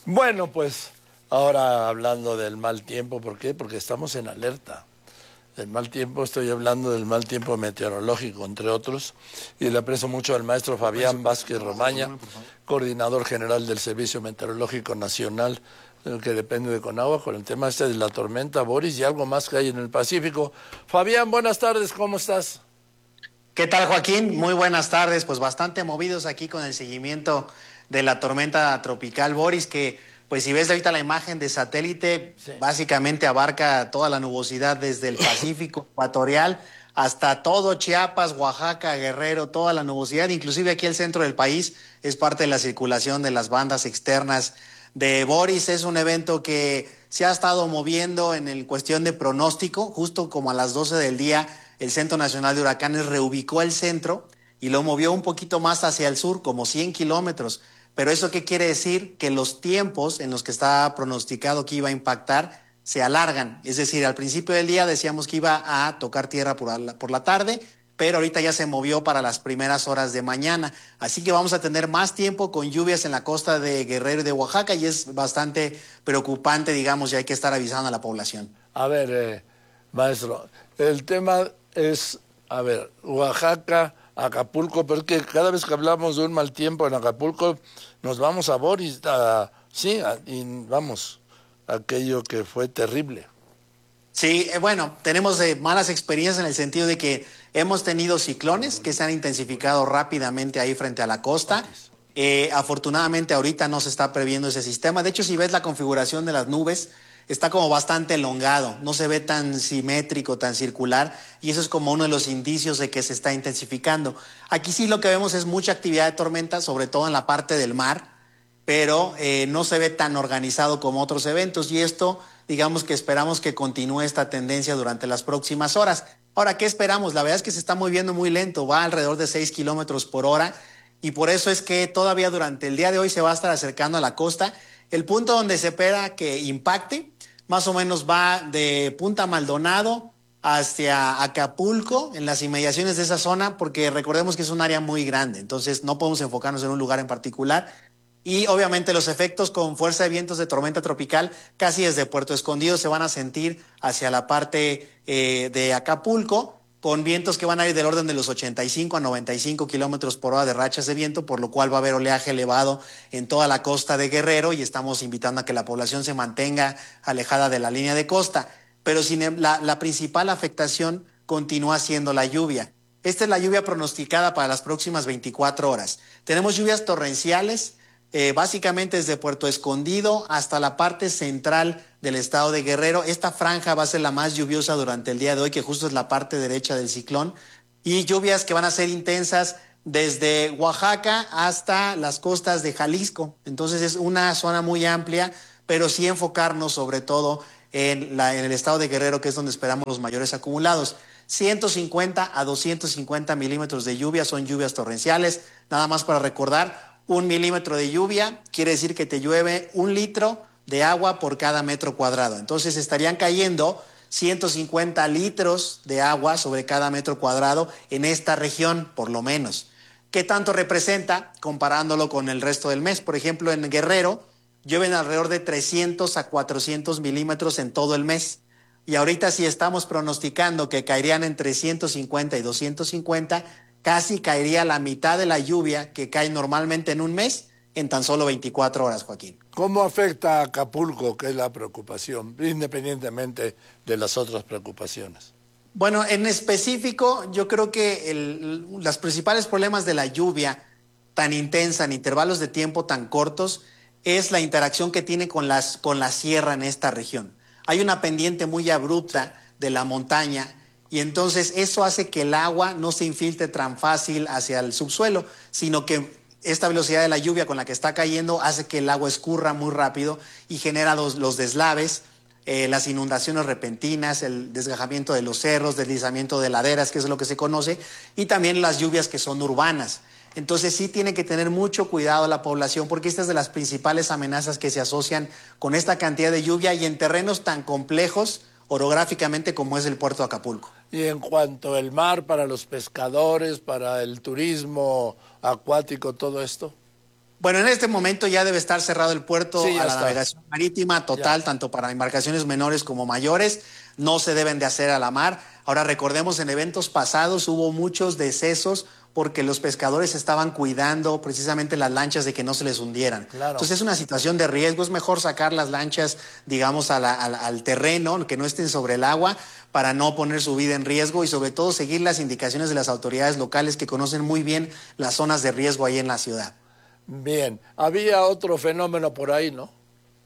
Bueno, pues ahora hablando del mal tiempo, ¿por qué? Porque estamos en alerta. El mal tiempo, estoy hablando del mal tiempo meteorológico, entre otros, y le aprecio mucho al maestro Fabián Vázquez Romaña, coordinador general del Servicio Meteorológico Nacional, que depende de Conagua, con el tema este de la tormenta Boris y algo más que hay en el Pacífico. Fabián, buenas tardes, ¿cómo estás? ¿Qué tal, Joaquín? Muy buenas tardes. Pues bastante movidos aquí con el seguimiento de la tormenta tropical Boris, que pues si ves ahorita la imagen de satélite, Sí. básicamente abarca toda la nubosidad desde el Pacífico ecuatorial hasta todo Chiapas, Oaxaca, Guerrero, toda la nubosidad, inclusive aquí el centro del país es parte de la circulación de las bandas externas de Boris. Es un evento que se ha estado moviendo en cuestión de pronóstico, justo como a las 12 del día el Centro Nacional de Huracanes reubicó el centro y lo movió un poquito más hacia el sur, como 100 kilómetros. Pero ¿eso qué quiere decir? Que los tiempos en los que está pronosticado que iba a impactar se alargan. Es decir, al principio del día decíamos que iba a tocar tierra por la tarde, pero ahorita ya se movió para las primeras horas de mañana. Así que vamos a tener más tiempo con lluvias en la costa de Guerrero y de Oaxaca y es bastante preocupante, digamos, y hay que estar avisando a la población. A ver, maestro, el tema es, a ver, Oaxaca, Acapulco, porque cada vez que hablamos de un mal tiempo en Acapulco, nos vamos a Boris, y vamos, aquello que fue terrible. Sí, bueno, tenemos malas experiencias en el sentido de que hemos tenido ciclones que se han intensificado rápidamente ahí frente a la costa. Afortunadamente ahorita no se está previendo ese sistema. De hecho, si ves la configuración de las nubes, está como bastante elongado, no se ve tan simétrico, tan circular, y eso es como uno de los indicios de que se está intensificando. Aquí sí lo que vemos es mucha actividad de tormenta, sobre todo en la parte del mar, pero no se ve tan organizado como otros eventos y esto, digamos que esperamos que continúe esta tendencia durante las próximas horas. Ahora, ¿qué esperamos? La verdad es que se está moviendo muy lento, va alrededor de 6 kilómetros por hora y por eso es que todavía durante el día de hoy se va a estar acercando a la costa. El punto donde se espera que impacte más o menos va de Punta Maldonado hacia Acapulco, en las inmediaciones de esa zona, porque recordemos que es un área muy grande, entonces no podemos enfocarnos en un lugar en particular. Y obviamente los efectos con fuerza de vientos de tormenta tropical casi desde Puerto Escondido se van a sentir hacia la parte de Acapulco, con vientos que van a ir del orden de los 85 a 95 kilómetros por hora de rachas de viento, por lo cual va a haber oleaje elevado en toda la costa de Guerrero y estamos invitando a que la población se mantenga alejada de la línea de costa. Pero la principal afectación continúa siendo la lluvia. Esta es la lluvia pronosticada para las próximas 24 horas. Tenemos lluvias torrenciales básicamente desde Puerto Escondido hasta la parte central del estado de Guerrero. Esta franja va a ser la más lluviosa durante el día de hoy, que justo es la parte derecha del ciclón, y lluvias que van a ser intensas desde Oaxaca hasta las costas de Jalisco. Entonces es una zona muy amplia, pero sí enfocarnos sobre todo en el estado de Guerrero, que es donde esperamos los mayores acumulados. 150 a 250 milímetros de lluvia son lluvias torrenciales. Nada más para recordar, 1 milímetro de lluvia quiere decir que te llueve 1 litro de agua por cada metro cuadrado. Entonces estarían cayendo 150 litros de agua sobre cada metro cuadrado en esta región, por lo menos. ¿Qué tanto representa comparándolo con el resto del mes? Por ejemplo, en Guerrero llueven alrededor de 300 a 400 milímetros en todo el mes. Y ahorita si estamos pronosticando que caerían entre 150 y 250, casi caería la mitad de la lluvia que cae normalmente en un mes en tan solo 24 horas, Joaquín. ¿Cómo afecta a Acapulco, que es la preocupación, independientemente de las otras preocupaciones? Bueno, en específico, yo creo que los principales problemas de la lluvia tan intensa en intervalos de tiempo tan cortos es la interacción que tiene con la sierra en esta región. Hay una pendiente muy abrupta de la montaña y entonces eso hace que el agua no se infiltre tan fácil hacia el subsuelo, sino que esta velocidad de la lluvia con la que está cayendo hace que el agua escurra muy rápido y genera los deslaves, las inundaciones repentinas, el desgajamiento de los cerros, deslizamiento de laderas, que es lo que se conoce, y también las lluvias que son urbanas. Entonces sí tiene que tener mucho cuidado la población porque esta es de las principales amenazas que se asocian con esta cantidad de lluvia y en terrenos tan complejos orográficamente como es el puerto de Acapulco. Y en cuanto al mar, para los pescadores, para el turismo acuático, todo esto. Bueno, en este momento ya debe estar cerrado el puerto Sí, ya a la está. navegación marítima total, Ya. tanto para embarcaciones menores como mayores. No se deben de hacer a la mar. Ahora recordemos, en eventos pasados hubo muchos decesos porque los pescadores estaban cuidando precisamente las lanchas de que no se les hundieran. Claro. Entonces es una situación de riesgo. Es mejor sacar las lanchas, digamos, al terreno, que no estén sobre el agua, para no poner su vida en riesgo y sobre todo seguir las indicaciones de las autoridades locales que conocen muy bien las zonas de riesgo ahí en la ciudad. Bien. Había otro fenómeno por ahí, ¿no?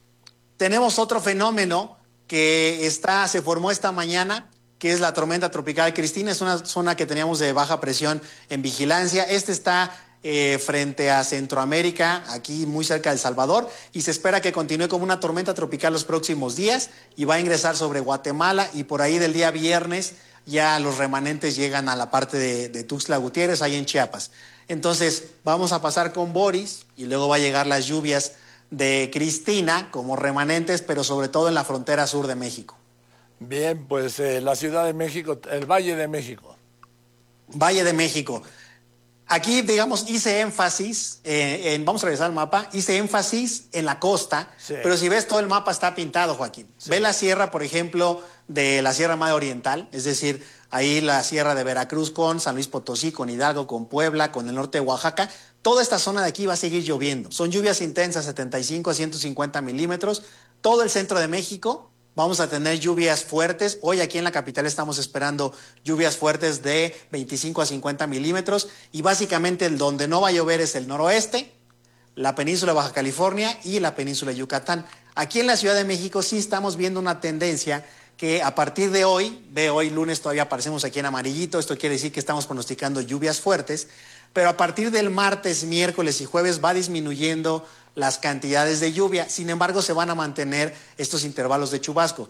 Tenemos otro fenómeno que se formó esta mañana, que es la tormenta tropical Cristina. Es una zona que teníamos de baja presión en vigilancia. Este está frente a Centroamérica, aquí muy cerca de El Salvador, y se espera que continúe como una tormenta tropical los próximos días y va a ingresar sobre Guatemala, y por ahí del día viernes ya los remanentes llegan a la parte de Tuxtla Gutiérrez, ahí en Chiapas. Entonces vamos a pasar con Boris y luego va a llegar las lluvias de Cristina como remanentes, pero sobre todo en la frontera sur de México. Bien, pues la Ciudad de México, el Valle de México. Valle de México. Aquí, digamos, hice énfasis, vamos a revisar el mapa, hice énfasis en la costa, Sí. pero si ves todo el mapa está pintado, Joaquín. Sí. Ve la sierra, por ejemplo, de la Sierra Madre Oriental, es decir, ahí la sierra de Veracruz con San Luis Potosí, con Hidalgo, con Puebla, con el norte de Oaxaca. Toda esta zona de aquí va a seguir lloviendo. Son lluvias intensas, 75 a 150 milímetros. Todo el centro de México vamos a tener lluvias fuertes. Hoy aquí en la capital estamos esperando lluvias fuertes de 25 a 50 milímetros. Y básicamente el donde no va a llover es el noroeste, la península de Baja California y la península de Yucatán. Aquí en la Ciudad de México sí estamos viendo una tendencia que a partir de hoy, hoy lunes todavía aparecemos aquí en amarillito, esto quiere decir que estamos pronosticando lluvias fuertes, pero a partir del martes, miércoles y jueves va disminuyendo las cantidades de lluvia. Sin embargo, se van a mantener estos intervalos de chubasco.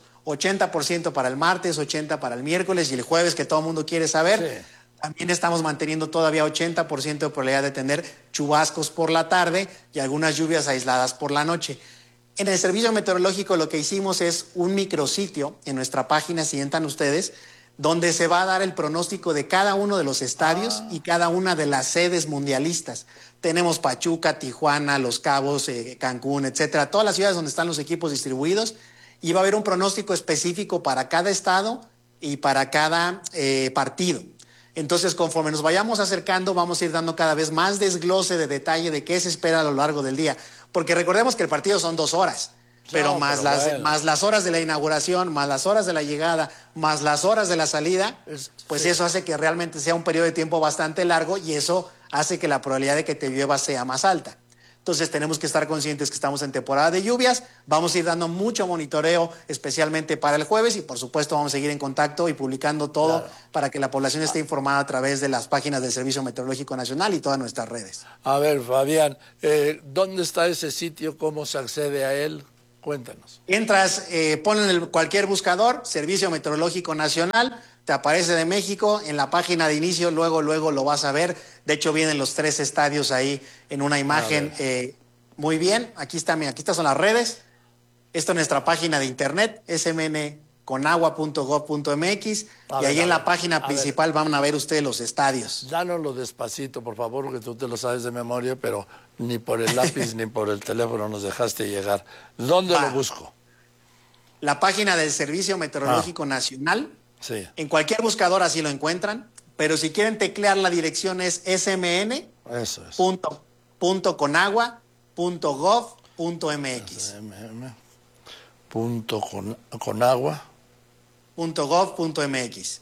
80% para el martes, 80% para el miércoles y el jueves, que todo el mundo quiere saber. Sí. También estamos manteniendo todavía 80% de probabilidad de tener chubascos por la tarde y algunas lluvias aisladas por la noche. En el servicio meteorológico lo que hicimos es un micrositio en nuestra página, si entran ustedes, donde se va a dar el pronóstico de cada uno de los estadios y cada una de las sedes mundialistas. Tenemos Pachuca, Tijuana, Los Cabos, Cancún, etcétera, todas las ciudades donde están los equipos distribuidos, y va a haber un pronóstico específico para cada estado y para cada partido. Entonces, conforme nos vayamos acercando, vamos a ir dando cada vez más desglose de detalle de qué se espera a lo largo del día. Porque recordemos que el partido son 2 horas, pero No, más, pero bueno. más las horas de la inauguración, más las horas de la llegada, más las horas de la salida, pues Sí. eso hace que realmente sea un periodo de tiempo bastante largo y eso hace que la probabilidad de que te llueva sea más alta. Entonces tenemos que estar conscientes que estamos en temporada de lluvias, vamos a ir dando mucho monitoreo, especialmente para el jueves, y por supuesto vamos a seguir en contacto y publicando todo Claro. para que la población esté informada a través de las páginas del Servicio Meteorológico Nacional y todas nuestras redes. A ver, Fabián, ¿dónde está ese sitio? ¿Cómo se accede a él? Cuéntanos. Entras, ponen cualquier buscador, Servicio Meteorológico Nacional, te aparece de México, en la página de inicio, luego lo vas a ver. De hecho, vienen los 3 estadios ahí en una imagen. Muy bien, aquí estas son las redes. Esta es nuestra página de internet, smnconagua.gov.mx, y ahí en la página principal van a ver ustedes los estadios. Dánoslo despacito, por favor, porque tú te lo sabes de memoria, pero ni por el lápiz ni por el teléfono nos dejaste llegar. ¿Dónde lo busco? La página del Servicio Meteorológico Nacional. Sí. En cualquier buscador así lo encuentran, pero si quieren teclear la dirección es Eso es. smn.conagua.gov.mx. Conagua. .gov.mx.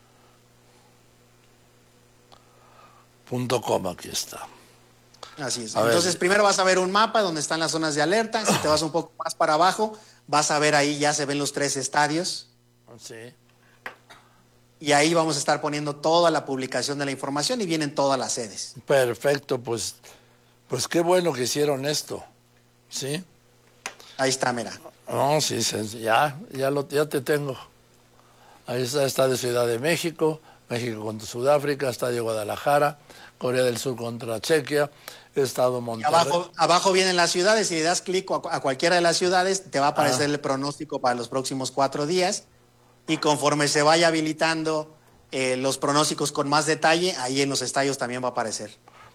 .com, aquí está. Así es. A ver. Entonces, primero vas a ver un mapa donde están las zonas de alerta. Si te vas un poco más para abajo, vas a ver ahí ya se ven los 3 estadios. Sí. Y ahí vamos a estar poniendo toda la publicación de la información y vienen todas las sedes. Perfecto, pues qué bueno que hicieron esto. ¿Sí? Ahí está, mira. No, sí, ya te tengo. Ahí está de Ciudad de México, México contra Sudáfrica, Estadio Guadalajara, Corea del Sur contra Chequia, Estado Y Monterrey. abajo vienen las ciudades. Si le das clic a cualquiera de las ciudades, te va a aparecer el pronóstico para los próximos 4 días. Y conforme se vaya habilitando los pronósticos con más detalle, ahí en los estadios también va a aparecer.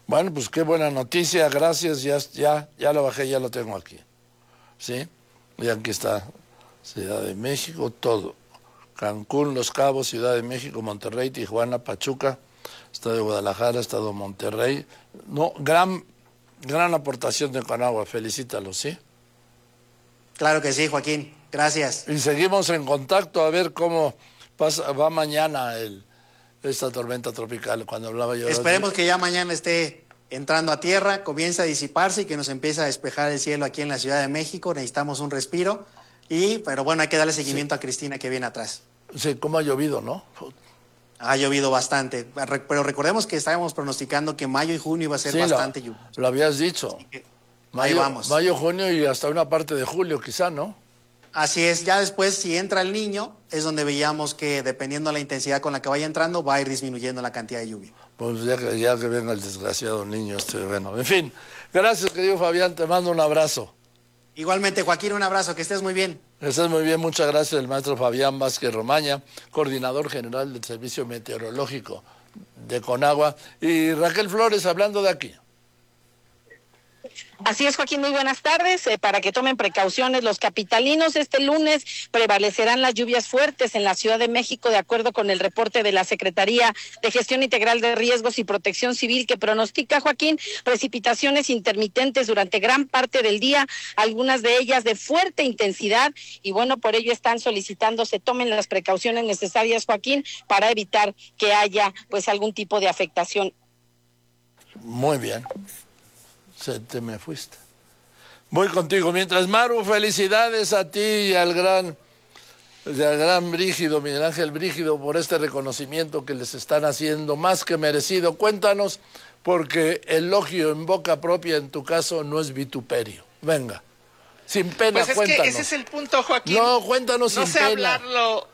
Bueno, pues qué buena noticia, gracias, ya lo bajé, ya lo tengo aquí. ¿Sí? Y aquí está Ciudad de México, todo. Cancún, Los Cabos, Ciudad de México, Monterrey, Tijuana, Pachuca, Estado de Guadalajara, Estado de Monterrey. No, gran aportación de Conagua, felicítalo, ¿sí? Claro que sí, Joaquín, gracias. Y seguimos en contacto a ver cómo va mañana esta tormenta tropical, cuando hablaba yo. Esperemos que ya mañana esté entrando a tierra, comience a disiparse y que nos empiece a despejar el cielo aquí en la Ciudad de México. Necesitamos un respiro. Pero bueno, hay que darle seguimiento a Cristina que viene atrás. Sí, cómo ha llovido, ¿no? Ha llovido bastante, pero recordemos que estábamos pronosticando que mayo y junio iba a ser bastante lluvia. Lo habías dicho. Ahí vamos. Mayo, junio y hasta una parte de julio quizá, ¿no? Así es, ya después si entra el niño, es donde veíamos que dependiendo de la intensidad con la que vaya entrando, va a ir disminuyendo la cantidad de lluvia. Pues ya que venga el desgraciado niño, bueno. En fin, gracias querido Fabián, te mando un abrazo. Igualmente, Joaquín, un abrazo, que estés muy bien. Estás muy bien, muchas gracias el maestro Fabián Vázquez Romaña, coordinador general del Servicio Meteorológico de Conagua. Y Raquel Flores, hablando de aquí. Así es, Joaquín, muy buenas tardes. Para que tomen precauciones los capitalinos, este lunes prevalecerán las lluvias fuertes en la Ciudad de México, de acuerdo con el reporte de la Secretaría de Gestión Integral de Riesgos y Protección Civil, que pronostica, Joaquín, precipitaciones intermitentes durante gran parte del día, algunas de ellas de fuerte intensidad, y bueno, por ello están solicitando se tomen las precauciones necesarias, Joaquín, para evitar que haya pues algún tipo de afectación. Muy bien. Te me fuiste. Voy contigo. Mientras, Maru, felicidades a ti y al gran Brígido, Miguel Ángel Brígido, por este reconocimiento que les están haciendo, más que merecido. Cuéntanos, porque elogio en boca propia, en tu caso, no es vituperio. Venga, sin pena, pues cuéntanos. Que ese es el punto, Joaquín. No, cuéntanos sin pena. No sé hablarlo.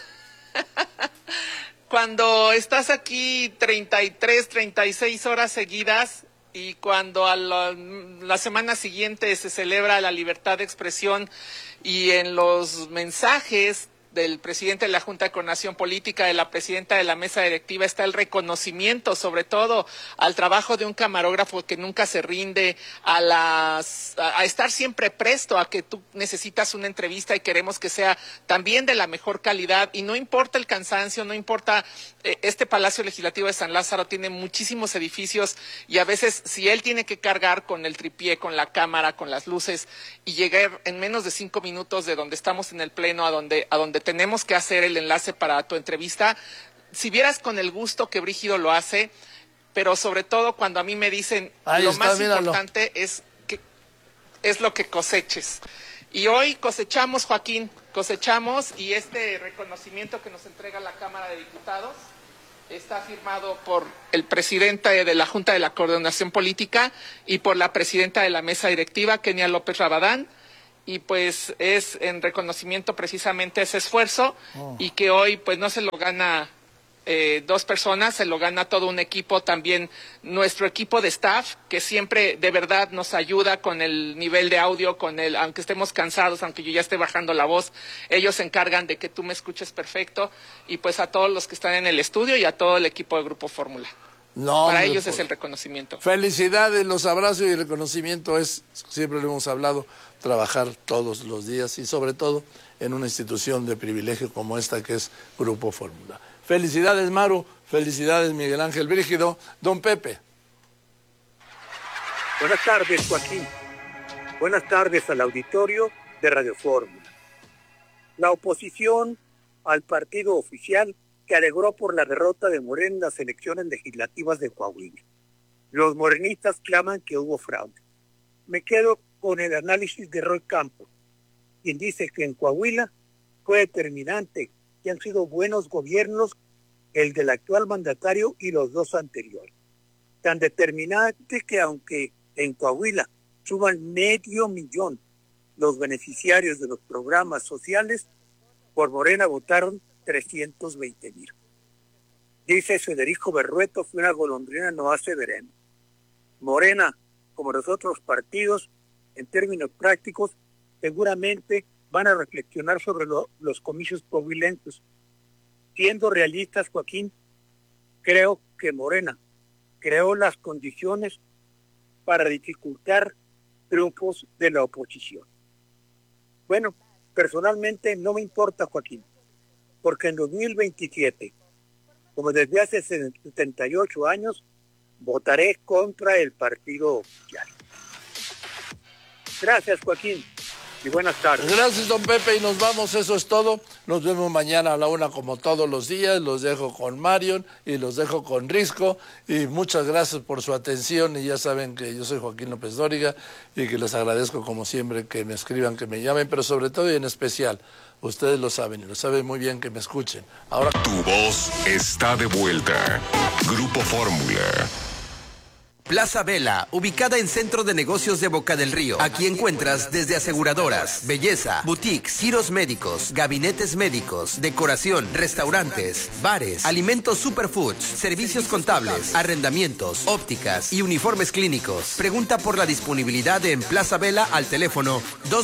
Cuando estás aquí 33, 36 horas seguidas, y cuando a la semana siguiente se celebra la libertad de expresión y en los mensajes del presidente de la Junta de Coordinación Política, de la presidenta de la mesa directiva, está el reconocimiento, sobre todo, al trabajo de un camarógrafo que nunca se rinde, a estar siempre presto a que tú necesitas una entrevista y queremos que sea también de la mejor calidad, y no importa el cansancio, no importa, este Palacio Legislativo de San Lázaro tiene muchísimos edificios, y a veces si él tiene que cargar con el tripié, con la cámara, con las luces, y llegar en menos de 5 minutos de donde estamos en el pleno a donde tenemos que hacer el enlace para tu entrevista, si vieras con el gusto que Brígido lo hace, pero sobre todo cuando a mí me dicen lo más importante es lo que coseches. Y hoy cosechamos, Joaquín, y este reconocimiento que nos entrega la Cámara de Diputados está firmado por el presidente de la Junta de la Coordinación Política y por la presidenta de la mesa directiva, Kenia López Rabadán, y pues es en reconocimiento precisamente a ese esfuerzo, y que hoy pues no se lo gana 2 personas, se lo gana todo un equipo, también nuestro equipo de staff, que siempre de verdad nos ayuda con el nivel de audio, aunque estemos cansados, aunque yo ya esté bajando la voz, ellos se encargan de que tú me escuches perfecto, y pues a todos los que están en el estudio y a todo el equipo de Grupo Fórmula. Para ellos es el reconocimiento. Felicidades, los abrazos y el reconocimiento es, siempre lo hemos hablado, trabajar todos los días y sobre todo en una institución de privilegio como esta que es Grupo Fórmula. Felicidades, Maru, felicidades, Miguel Ángel Brígido. Don Pepe. Buenas tardes, Joaquín. Buenas tardes al auditorio de Radio Fórmula. La oposición al partido oficial que alegró por la derrota de Morena en las elecciones legislativas de Coahuila. Los morenistas claman que hubo fraude. Me quedo con el análisis de Roy Campos, quien dice que en Coahuila fue determinante que han sido buenos gobiernos el del actual mandatario y los 2 anteriores. Tan determinante que aunque en Coahuila suman 500,000 los beneficiarios de los programas sociales, por Morena votaron 320,000. Dice Federico Berrueto que una golondrina no hace verano. Morena, como los otros partidos, en términos prácticos, seguramente van a reflexionar sobre los comicios coahuilenses. Siendo realistas, Joaquín, creo que Morena creó las condiciones para dificultar triunfos de la oposición. Bueno, personalmente no me importa, Joaquín, porque en 2027, como desde hace 78 años, votaré contra el partido oficial. Gracias, Joaquín, y buenas tardes. Gracias, don Pepe, y nos vamos, eso es todo. Nos vemos mañana a la 1 como todos los días. Los dejo con Marion y los dejo con Risco, y muchas gracias por su atención, y ya saben que yo soy Joaquín López Dóriga y que les agradezco como siempre que me escriban, que me llamen, pero sobre todo y en especial, ustedes lo saben y lo saben muy bien, que me escuchen. Ahora Tu voz está de vuelta. Grupo Fórmula. Plaza Vela, ubicada en Centro de Negocios de Boca del Río. Aquí encuentras desde aseguradoras, belleza, boutiques, giros médicos, gabinetes médicos, decoración, restaurantes, bares, alimentos superfoods, servicios contables, arrendamientos, ópticas y uniformes clínicos. Pregunta por la disponibilidad en Plaza Vela al teléfono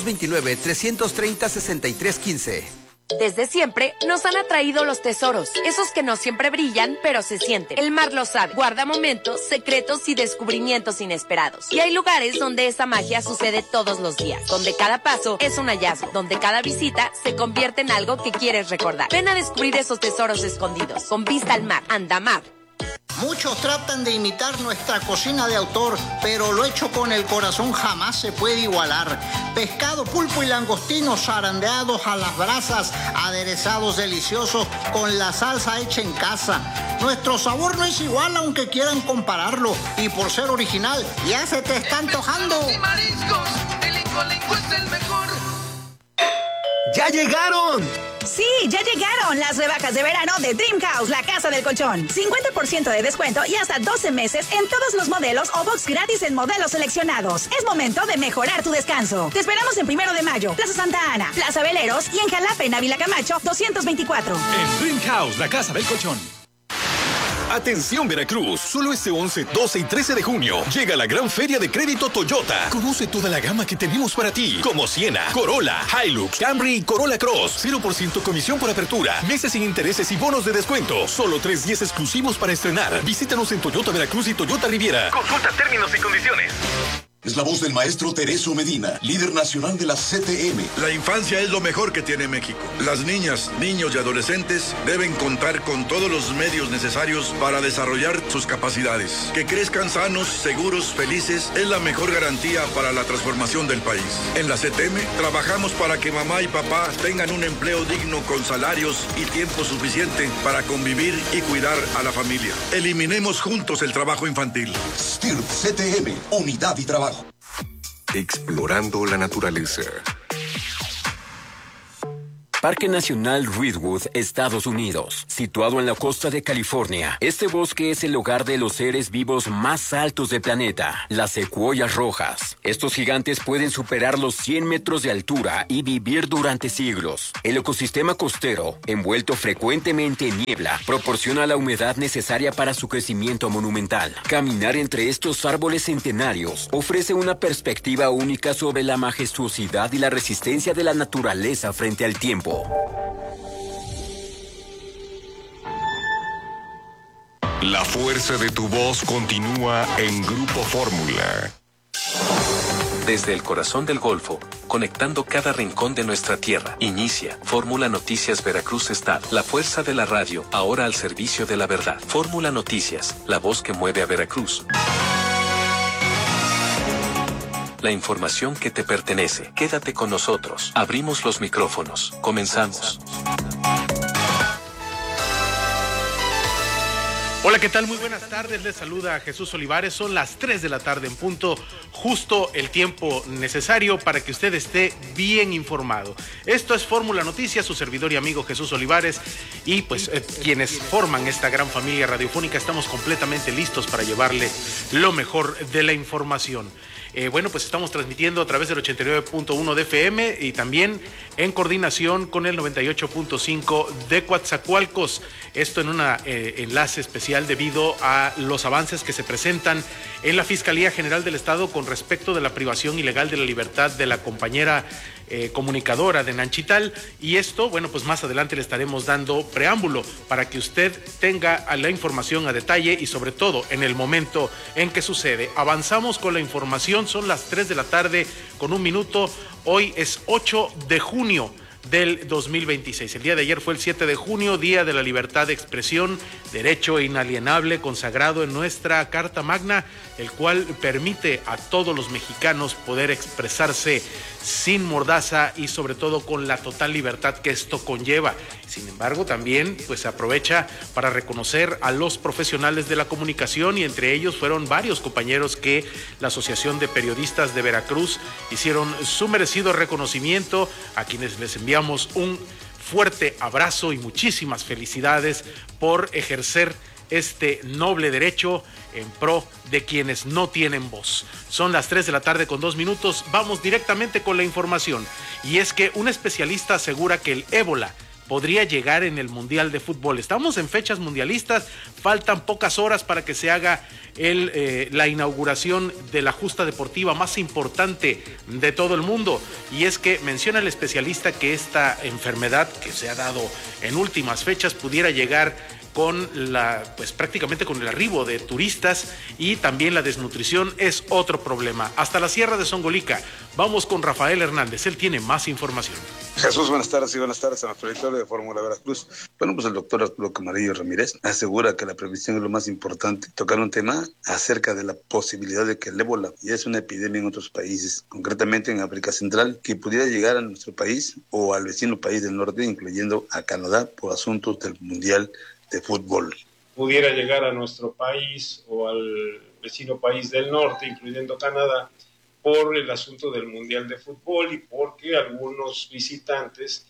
229-330-6315. Desde siempre nos han atraído los tesoros, esos que no siempre brillan, pero se sienten. El mar lo sabe, guarda momentos, secretos y descubrimientos inesperados. Y hay lugares donde esa magia sucede todos los días, donde cada paso es un hallazgo, donde cada visita se convierte en algo que quieres recordar. Ven a descubrir esos tesoros escondidos, con vista al mar. Andamar. Muchos tratan de imitar nuestra cocina de autor, pero lo hecho con el corazón jamás se puede igualar. Pescado, pulpo y langostinos zarandeados a las brasas, aderezados deliciosos con la salsa hecha en casa. Nuestro sabor no es igual aunque quieran compararlo, y por ser original ya se te está antojando. Y mariscos, el Incolinco es el mejor. ¡Ya llegaron! Sí, ya llegaron las rebajas de verano de Dream House, la casa del colchón. 50% de descuento y hasta 12 meses en todos los modelos o box gratis en modelos seleccionados. Es momento de mejorar tu descanso. Te esperamos en 1 de Mayo, Plaza Santa Ana, Plaza Veleros y en Jalapa, en Ávila Camacho, 224. En Dream House, la casa del colchón. Atención Veracruz, solo este 11, 12 y 13 de junio llega la gran feria de crédito Toyota. Conoce toda la gama que tenemos para ti, como Siena, Corolla, Hilux, Camry y Corolla Cross. 0% comisión por apertura, meses sin intereses y bonos de descuento. Solo 3 días exclusivos para estrenar. Visítanos en Toyota Veracruz y Toyota Riviera. Consulta términos y condiciones. Es la voz del maestro Tereso Medina, líder nacional de la CTM. La infancia es lo mejor que tiene México. Las niñas, niños y adolescentes deben contar con todos los medios necesarios para desarrollar sus capacidades. Que crezcan sanos, seguros, felices es la mejor garantía para la transformación del país. En la CTM trabajamos para que mamá y papá tengan un empleo digno con salarios y tiempo suficiente para convivir y cuidar a la familia. Eliminemos juntos el trabajo infantil. STIRP CTM, unidad y trabajo. Explorando la naturaleza. Parque Nacional Redwood, Estados Unidos, situado en la costa de California. Este bosque es el hogar de los seres vivos más altos del planeta, las secuoyas rojas. Estos gigantes pueden superar los 100 metros de altura y vivir durante siglos. El ecosistema costero, envuelto frecuentemente en niebla, proporciona la humedad necesaria para su crecimiento monumental. Caminar entre estos árboles centenarios ofrece una perspectiva única sobre la majestuosidad y la resistencia de la naturaleza frente al tiempo. La fuerza de tu voz continúa en Grupo Fórmula. Desde el corazón del Golfo, conectando cada rincón de nuestra tierra, inicia Fórmula Noticias Veracruz Estado. La fuerza de la radio, ahora al servicio de la verdad. Fórmula Noticias, la voz que mueve a Veracruz. La información que te pertenece. Quédate con nosotros. Abrimos los micrófonos. Comenzamos. Hola, ¿qué tal? Muy buenas tardes. Les saluda Jesús Olivares. Son las 3 de la tarde en punto, justo el tiempo necesario para que usted esté bien informado. Esto es Fórmula Noticias, su servidor y amigo Jesús Olivares, y pues quienes forman esta gran familia radiofónica estamos completamente listos para llevarle lo mejor de la información. Bueno, pues estamos transmitiendo a través del 89.1 de FM y también en coordinación con el 98.5 de Coatzacoalcos. Esto en un enlace especial debido a los avances que se presentan en la Fiscalía General del Estado con respecto de la privación ilegal de la libertad de la compañera comunicadora de Nanchital, y esto, bueno, pues más adelante le estaremos dando preámbulo para que usted tenga la información a detalle y sobre todo en el momento en que sucede. Avanzamos con la información, son las 3 de la tarde con 1 minuto, hoy es 8 de junio del 2026. El día de ayer fue el 7 de junio, Día de la Libertad de Expresión, derecho inalienable consagrado en nuestra Carta Magna, el cual permite a todos los mexicanos poder expresarse sin mordaza y sobre todo con la total libertad que esto conlleva. Sin embargo, también pues se aprovecha para reconocer a los profesionales de la comunicación, y entre ellos fueron varios compañeros que la Asociación de Periodistas de Veracruz hicieron su merecido reconocimiento, a quienes les enviamos un fuerte abrazo y muchísimas felicidades por ejercer este noble derecho en pro de quienes no tienen voz. Son las 3 de la tarde con 2 minutos. Vamos directamente con la información. Y es que un especialista asegura que el ébola podría llegar en el Mundial de Fútbol. Estamos en fechas mundialistas, faltan pocas horas para que se haga la inauguración de la justa deportiva más importante de todo el mundo. Y es que menciona el especialista que esta enfermedad que se ha dado en últimas fechas pudiera llegar con prácticamente con el arribo de turistas, y también la desnutrición es otro problema. Hasta la Sierra de Songolica, vamos con Rafael Hernández, él tiene más información. Jesús, buenas tardes y buenas tardes a nuestro editor de Fórmula Veracruz. Bueno, pues el doctor Arturo Camarillo Ramírez asegura que la prevención es lo más importante. Tocar un tema acerca de la posibilidad de que el ébola ya es una epidemia en otros países, concretamente en África Central, que pudiera llegar a nuestro país o al vecino país del norte, incluyendo a Canadá, por asuntos del Mundial de Fútbol. Pudiera llegar a nuestro país o al vecino país del norte, incluyendo Canadá, por el asunto del Mundial de Fútbol y porque algunos visitantes,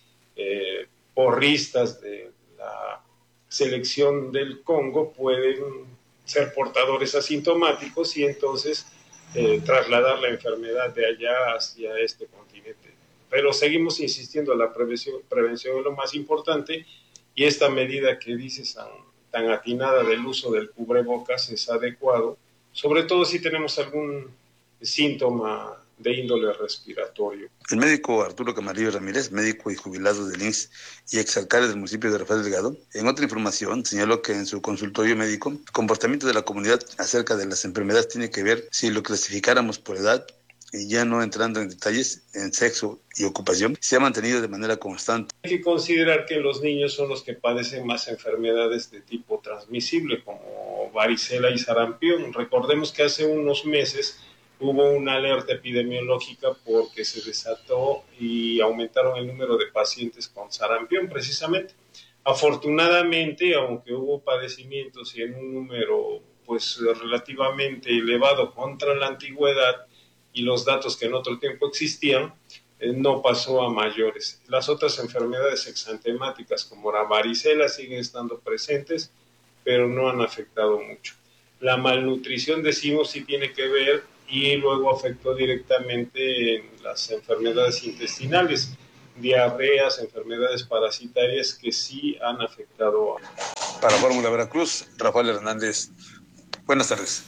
porristas de la selección del Congo, pueden ser portadores asintomáticos y entonces trasladar la enfermedad de allá hacia este continente. Pero seguimos insistiendo, la prevención es lo más importante, y esta medida que dices tan atinada del uso del cubrebocas es adecuado, sobre todo si tenemos algún síntoma de índole respiratorio. El médico Arturo Camarillo Ramírez, médico y jubilado del INSS y exalcalde del municipio de Rafael Delgado, en otra información señaló que en su consultorio médico, el comportamiento de la comunidad acerca de las enfermedades tiene que ver, si lo clasificáramos por edad, y ya no entrando en detalles, en sexo y ocupación, se ha mantenido de manera constante. Hay que considerar que los niños son los que padecen más enfermedades de tipo transmisible, como varicela y sarampión. Recordemos que hace unos meses hubo una alerta epidemiológica porque se desató y aumentaron el número de pacientes con sarampión, precisamente. Afortunadamente, aunque hubo padecimientos y en un número pues relativamente elevado contra la antigüedad, y los datos que en otro tiempo existían, no pasó a mayores. Las otras enfermedades exantemáticas como la varicela siguen estando presentes, pero no han afectado mucho. La malnutrición, decimos, sí tiene que ver y luego afectó directamente en las enfermedades intestinales, diarreas, enfermedades parasitarias que sí han afectado. Para Fórmula Veracruz, Rafael Hernández. Buenas tardes.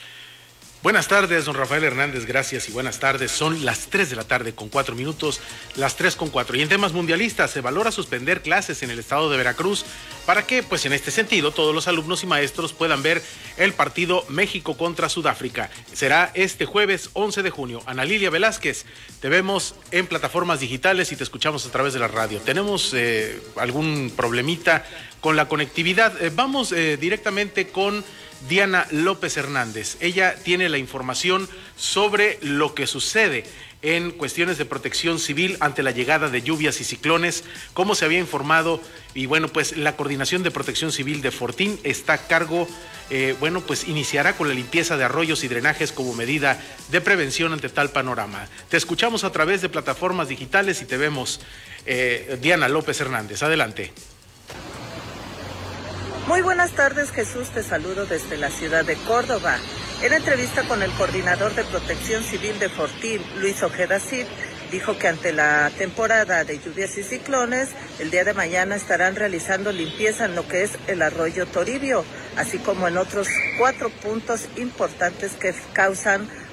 Buenas tardes, don Rafael Hernández, gracias y buenas tardes. Son las 3 de la tarde con 4 minutos, las 3 con 4. Y en temas mundialistas, se valora suspender clases en el estado de Veracruz para que, pues en este sentido, todos los alumnos y maestros puedan ver el partido México contra Sudáfrica. Será este jueves 11 de junio. Ana Lilia Velázquez, te vemos en plataformas digitales y te escuchamos a través de la radio. Tenemos algún problemita con la conectividad. Vamos directamente con Diana López Hernández. Ella tiene la información sobre lo que sucede en cuestiones de protección civil ante la llegada de lluvias y ciclones, como se había informado, y bueno, pues la Coordinación de Protección Civil de Fortín está a cargo, pues iniciará con la limpieza de arroyos y drenajes como medida de prevención ante tal panorama. Te escuchamos a través de plataformas digitales y te vemos, Diana López Hernández. Adelante. Muy buenas tardes, Jesús, te saludo desde la ciudad de Córdoba. En entrevista con el coordinador de Protección Civil de Fortín, Luis Ojeda Cid, dijo que ante la temporada de lluvias y ciclones, el día de mañana estarán realizando limpieza en lo que es el arroyo Toribio, así como en otros 4 puntos importantes que causan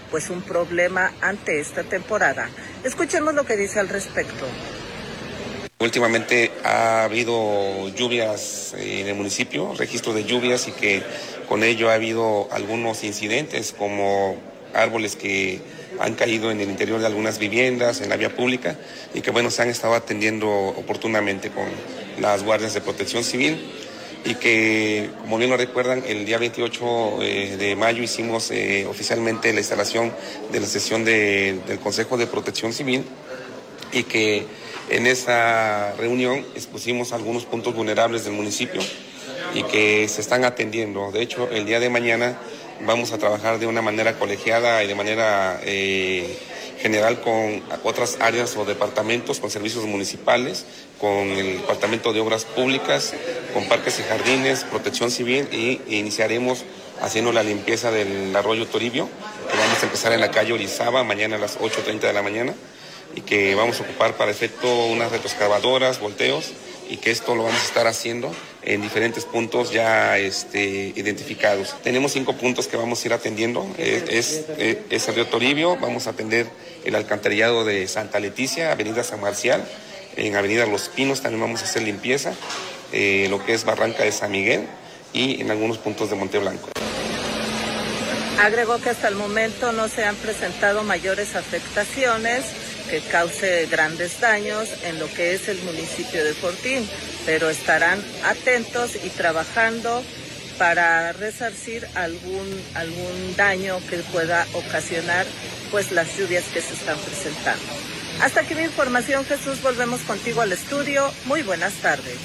pues un problema ante esta temporada. Escuchemos lo que dice al respecto. Últimamente ha habido lluvias en el municipio, registro de lluvias, y que con ello ha habido algunos incidentes como árboles que han caído en el interior de algunas viviendas, en la vía pública, y que bueno, se han estado atendiendo oportunamente con las guardias de protección civil, y que, como bien lo recuerdan, el día 28 de mayo hicimos oficialmente la instalación de la sesión del Consejo de Protección Civil, y que en esa reunión expusimos algunos puntos vulnerables del municipio y que se están atendiendo. De hecho, el día de mañana vamos a trabajar de una manera colegiada y de manera general con otras áreas o departamentos, con servicios municipales, con el Departamento de Obras Públicas, con Parques y Jardines, Protección Civil, y iniciaremos haciendo la limpieza del arroyo Toribio, que vamos a empezar en la calle Orizaba mañana a las 8:30 de la mañana, y que vamos a ocupar para efecto unas retroexcavadoras, volteos, y que esto lo vamos a estar haciendo en diferentes puntos ya identificados. Tenemos 5 puntos que vamos a ir atendiendo. Es el río Toribio, vamos a atender el alcantarillado de Santa Leticia, Avenida San Marcial, en Avenida Los Pinos también vamos a hacer limpieza, lo que es Barranca de San Miguel y en algunos puntos de Monte Blanco. Agregó que hasta el momento no se han presentado mayores afectaciones que cause grandes daños en lo que es el municipio de Fortín, pero estarán atentos y trabajando para resarcir algún daño que pueda ocasionar pues las lluvias que se están presentando. Hasta aquí mi información, Jesús, volvemos contigo al estudio. Muy buenas tardes.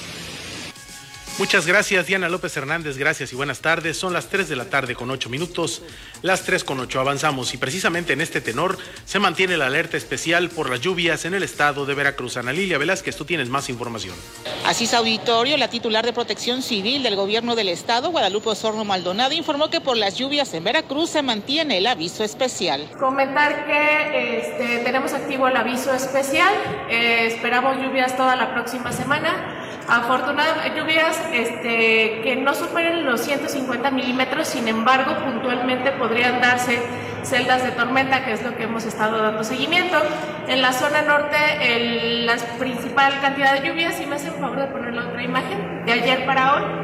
Muchas gracias, Diana López Hernández, gracias y buenas tardes. Son las 3 de la tarde con 8 minutos, las 3:08, avanzamos, y precisamente en este tenor se mantiene la alerta especial por las lluvias en el estado de Veracruz. Ana Lilia Velázquez, tú tienes más información. Así es, auditorio, la titular de Protección Civil del Gobierno del Estado, Guadalupe Osorno Maldonado, informó que por las lluvias en Veracruz se mantiene el aviso especial. Comentar que tenemos activo el aviso especial, esperamos lluvias toda la próxima semana. Afortunadamente, lluvias que no superen los 150 milímetros, sin embargo, puntualmente podrían darse celdas de tormenta, que es lo que hemos estado dando seguimiento. En la zona norte, la principal cantidad de lluvias, si me hacen favor de poner la otra imagen, de ayer para hoy,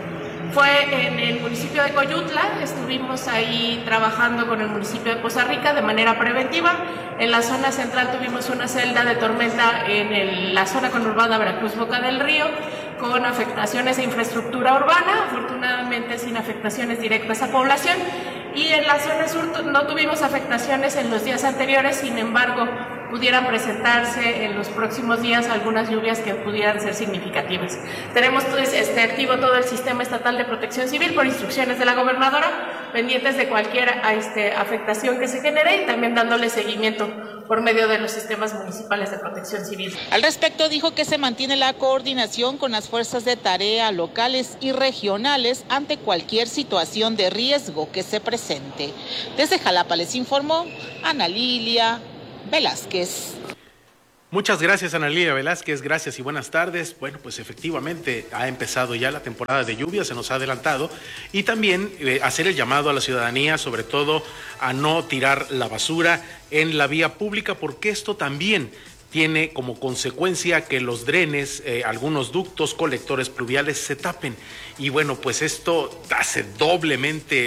fue en el municipio de Coyutla. Estuvimos ahí trabajando con el municipio de Poza Rica de manera preventiva. En la zona central tuvimos una celda de tormenta en la zona conurbada Veracruz-Boca del Río, con afectaciones a infraestructura urbana, afortunadamente sin afectaciones directas a población. Y en la zona sur no tuvimos afectaciones en los días anteriores, sin embargo, pudieran presentarse en los próximos días algunas lluvias que pudieran ser significativas. Tenemos activo todo el sistema estatal de protección civil por instrucciones de la gobernadora, pendientes de cualquier afectación que se genere y también dándole seguimiento por medio de los sistemas municipales de protección civil. Al respecto, dijo que se mantiene la coordinación con las fuerzas de tarea locales y regionales ante cualquier situación de riesgo que se presente. Desde Jalapa les informó Ana Lilia Velázquez. Muchas gracias, Ana Lilia Velázquez, gracias y buenas tardes. Bueno, pues efectivamente ha empezado ya la temporada de lluvia, se nos ha adelantado, y también hacer el llamado a la ciudadanía, sobre todo a no tirar la basura en la vía pública, porque esto también tiene como consecuencia que los drenes, algunos ductos colectores pluviales se tapen. Y bueno, pues esto hace doblemente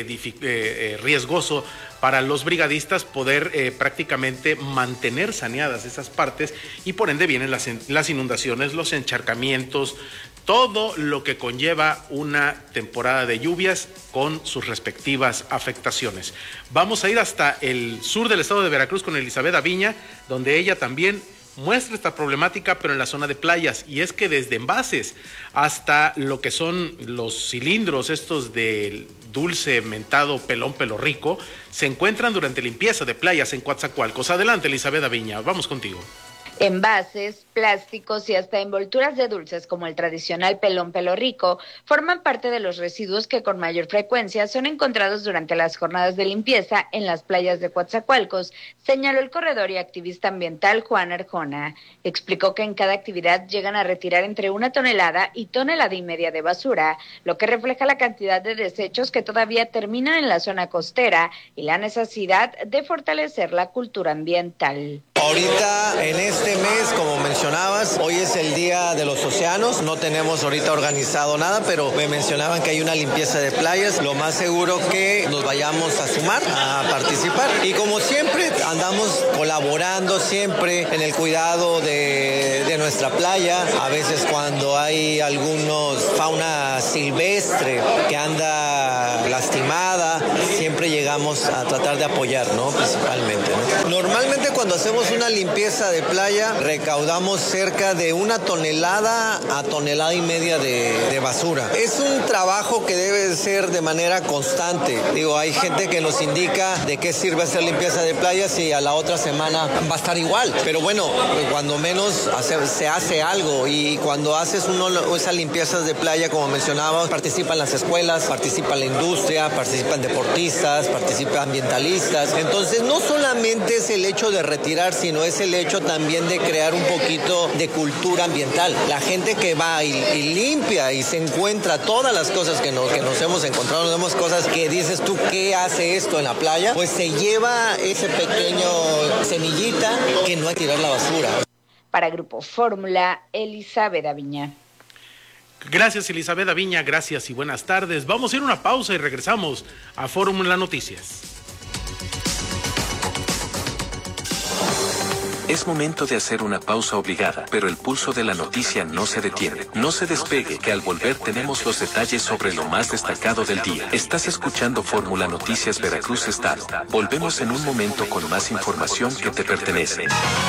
riesgoso para los brigadistas poder prácticamente mantener saneadas esas partes, y por ende vienen las inundaciones, los encharcamientos, todo lo que conlleva una temporada de lluvias con sus respectivas afectaciones. Vamos a ir hasta el sur del estado de Veracruz con Elizabeth Aviña, donde ella también muestra esta problemática, pero en la zona de playas, y es que desde envases hasta lo que son los cilindros estos del dulce mentado pelón pelo rico se encuentran durante limpieza de playas en Coatzacoalcos. Adelante, Elizabeth Aviña, vamos contigo. Envases, plásticos y hasta envolturas de dulces como el tradicional pelón pelo rico forman parte de los residuos que con mayor frecuencia son encontrados durante las jornadas de limpieza en las playas de Coatzacoalcos, señaló el corredor y activista ambiental Juan Arjona. Explicó que en cada actividad llegan a retirar entre 1 tonelada y 1,5 toneladas de basura, lo que refleja la cantidad de desechos que todavía terminan en la zona costera y la necesidad de fortalecer la cultura ambiental. Ahorita en este mes, como mencionabas, hoy es el Día de los Océanos, no tenemos ahorita organizado nada, pero me mencionaban que hay una limpieza de playas, lo más seguro que nos vayamos a sumar, a participar. Y como siempre, andamos colaborando siempre en el cuidado de nuestra playa, a veces cuando hay algunos fauna silvestre que anda lastimada, siempre llegamos a tratar de apoyar, ¿no? Principalmente, ¿no? Normalmente cuando hacemos una limpieza de playa, recaudamos cerca de 1 tonelada a 1,5 toneladas de basura. Es un trabajo que debe ser de manera constante. Digo, hay gente que nos indica de qué sirve hacer limpieza de playas y a la otra semana va a estar igual. Pero bueno, cuando menos se hace algo, y cuando haces esas limpiezas de playa, como mencionábamos, participan las escuelas, participa la industria, participan deportistas, participan ambientalistas. Entonces no solamente es el hecho de retirar, sino es el hecho también de crear un poquito de cultura ambiental. La gente que va y limpia y se encuentra todas las cosas que nos hemos encontrado, nos vemos cosas que dices tú, ¿qué hace esto en la playa? Pues se lleva ese pequeño semillita que no hay que tirar la basura. Para Grupo Fórmula, Elizabeth Aviña. Gracias, Elizabeth Aviña, gracias y buenas tardes. Vamos a ir a una pausa y regresamos a Fórmula Noticias. Es momento de hacer una pausa obligada, pero el pulso de la noticia no se detiene. No se despegue, que al volver tenemos los detalles sobre lo más destacado del día. Estás escuchando Fórmula Noticias Veracruz Estado. Volvemos en un momento con más información que te pertenece.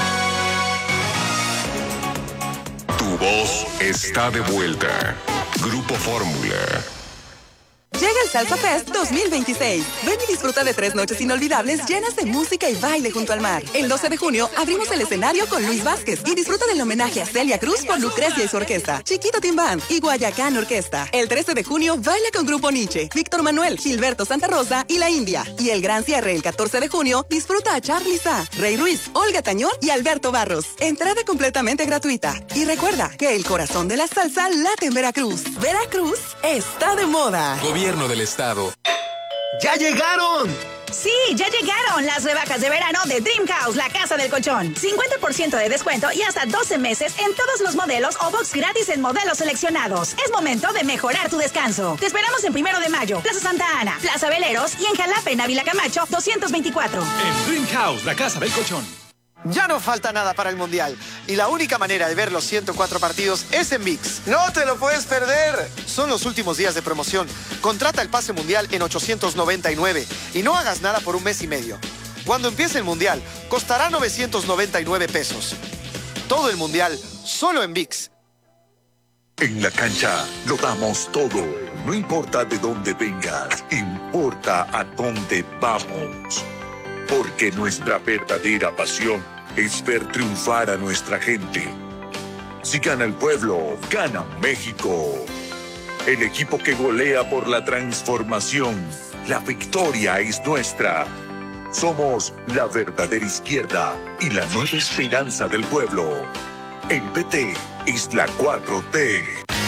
Tu voz está de vuelta. Grupo Fórmula. Llega el Salsa Fest 2026. Ven y disfruta de 3 noches inolvidables llenas de música y baile junto al mar. El 12 de junio abrimos el escenario con Luis Vázquez y disfruta del homenaje a Celia Cruz por Lucrecia y su orquesta, Chiquito Team Band y Guayacán Orquesta. El 13 de junio baila con Grupo Nietzsche, Víctor Manuel, Gilberto Santa Rosa y La India. Y el gran cierre el 14 de junio disfruta a Charly Sa, Rey Ruiz, Olga Tañón y Alberto Barros. Entrada completamente gratuita. Y recuerda que el corazón de la salsa late en Veracruz. Veracruz está de moda. Gobierno del Estado. ¡Ya llegaron! Sí, ya llegaron las rebajas de verano de Dream House, la casa del colchón. 50% de descuento y hasta 12 meses en todos los modelos o box gratis en modelos seleccionados. Es momento de mejorar tu descanso. Te esperamos en 1 de mayo, Plaza Santa Ana, Plaza Veleros y en Jalapa, en Ávila Camacho, 224. En Dream House, la casa del colchón. Ya no falta nada para el Mundial y la única manera de ver los 104 partidos es en ViX. ¡No te lo puedes perder! Son los últimos días de promoción. Contrata el pase Mundial en 899 y no hagas nada por 1 mes y medio. Cuando empiece el Mundial, costará 999 pesos. Todo el Mundial, solo en ViX. En la cancha lo damos todo. No importa de dónde vengas, importa a dónde vamos. Porque nuestra verdadera pasión es ver triunfar a nuestra gente. Si gana el pueblo, gana México. El equipo que golea por la transformación. La victoria es nuestra. Somos la verdadera izquierda y la nueva esperanza del pueblo. El PT es la 4T.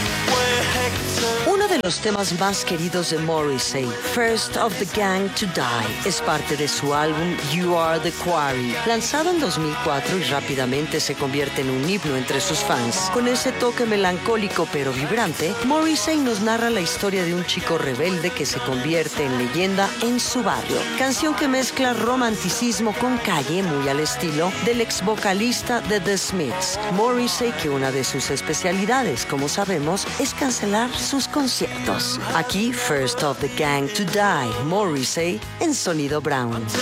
Uno de los temas más queridos de Morrissey, First of the Gang to Die, es parte de su álbum You Are the Quarry, lanzado en 2004 y rápidamente se convierte en un himno entre sus fans. Con ese toque melancólico pero vibrante, Morrissey nos narra la historia de un chico rebelde que se convierte en leyenda en su barrio. Canción que mezcla romanticismo con calle, muy al estilo del ex vocalista de The Smiths. Morrissey, que una de sus especialidades, como sabemos, es cancelar sus conciertos. Aquí, First of the Gang to Die, Morrissey en Sonido Brown.